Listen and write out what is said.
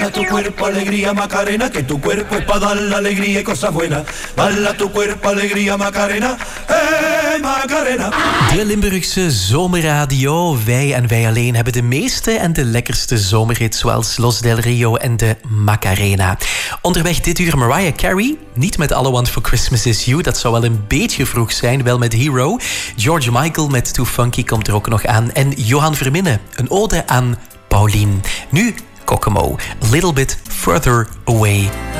Tu cuerpo alegría Macarena, que tu cuerpo es para dar la alegría y cosas buenas. Bala tu cuerpo alegría Macarena, Macarena. De Limburgse zomerradio. Wij en wij alleen hebben de meeste en de lekkerste zomerhits, zoals Los Del Rio en de Macarena. Onderweg dit uur Mariah Carey. Niet met All I Want For Christmas Is You. Dat zou wel een beetje vroeg zijn. Wel met Hero. George Michael met Too Funky komt er ook nog aan. En Johan Verminne. Een ode aan Pauline. Nu Kokomo. A Little Bit Further Away.